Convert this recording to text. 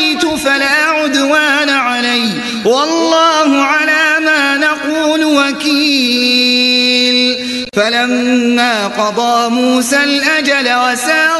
اصطفيت فلا عدوان علي والله على ما نقول وكيل. فلما قضى موسى الأجل وسار